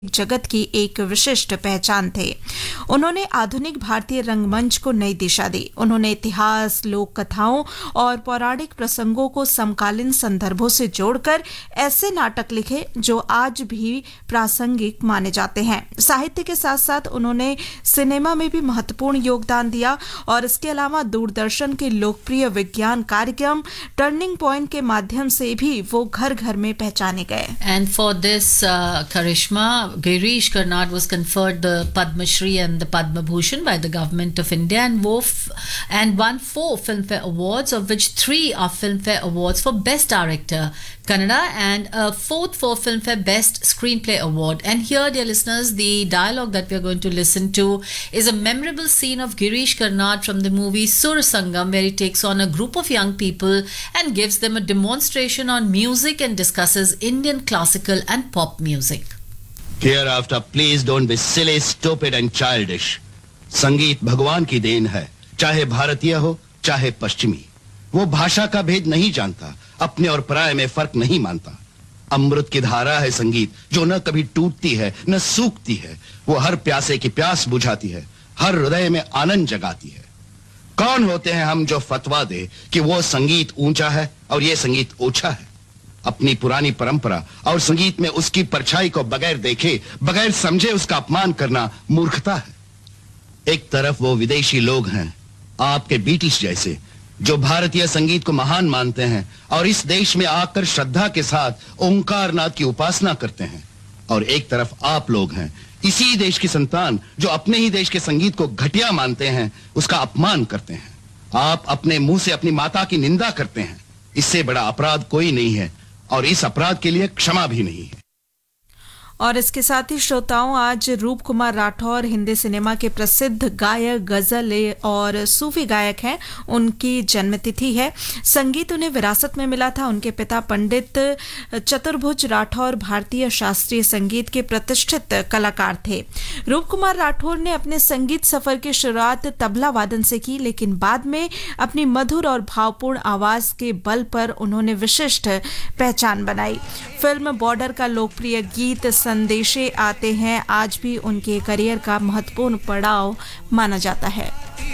जगत की एक विशिष्ट पहचान थे। उन्होंने आधुनिक भारतीय रंगमंच को नई दिशा दी। उन्होंने इतिहास, लोक कथाओं और पौराणिक प्रसंगों को समकालीन संदर्भों से जोड़कर ऐसे नाटक लिखे जो आज भी प्रासंगिक माने जाते हैं। साहित्य के साथ साथ उन्होंने सिनेमा में भी महत्वपूर्ण योगदान दिया और इसके अलावा दूरदर्शन के लोकप्रिय विज्ञान कार्यक्रम टर्निंग पॉइंट के माध्यम से भी वो घर घर में पहचाने गए। And for this Karishma, Girish Karnad was conferred the Padma Shri and the Padma Bhushan by the government of India and won 4 Filmfare Awards, of which 3 are Filmfare Awards for Best Director, Kannada, and a 4th for Filmfare Best Screenplay Award. And here, dear listeners, the dialogue that we are going to listen to is a memorable scene of Girish Karnad from the movie Sur Sangam, where he takes on a group of young people and gives them a demonstration on music and discusses Indian classical and pop music. Hereafter, please don't be silly, stupid and childish. संगीत भगवान की then है, चाहे भारतीय हो, चाहे पश्चिमी। वो भाषा का भेद नहीं जानता, अपने और पराये में फर्क नहीं मानता। अमृत की धारा है संगीत, जो न कभी टूटती है, न सूखती है। वो हर प्यासे की प्यास बुझाती है, हर हृदय में आनंद जगाती है। कौन होते हैं हम जो फतवा दे कि वो संगीत ऊंचा है और ये संगीत ओछा है? अपनी पुरानी परंपरा और संगीत में उसकी परछाई को बगैर देखे, बगैर समझे उसका अपमान करना मूर्खता है। एक तरफ वो विदेशी लोग हैं, आपके बीटिश जैसे, जो भारतीय संगीत को महान मानते हैं और इस देश में आकर श्रद्धा के साथ ओंकारनाथ की उपासना करते हैं, और एक तरफ आप लोग हैं, इसी देश की संतान, जो अपने ही देश के संगीत को घटिया मानते हैं, उसका अपमान करते हैं। आप अपने मुंह से अपनी माता की निंदा करते हैं। इससे बड़ा अपराध कोई नहीं है और इस अपराध के लिए क्षमा भी नहीं है। और इसके साथ ही श्रोताओं, आज रूप कुमार राठौर हिंदी सिनेमा के प्रसिद्ध गायक, गजल और सूफी गायक हैं। उनकी जन्मतिथि है। संगीत उन्हें विरासत में मिला था। उनके पिता पंडित चतुर्भुज राठौर भारतीय शास्त्रीय संगीत के प्रतिष्ठित कलाकार थे। रूप कुमार राठौर ने अपने संगीत सफर की शुरुआत तबला वादन से की, लेकिन बाद में अपनी मधुर और भावपूर्ण आवाज के बल पर उन्होंने विशिष्ट पहचान बनाई। फिल्म बॉर्डर का लोकप्रिय गीत संदेशे आते हैं आज भी उनके करियर का महत्वपूर्ण पड़ाव माना जाता है।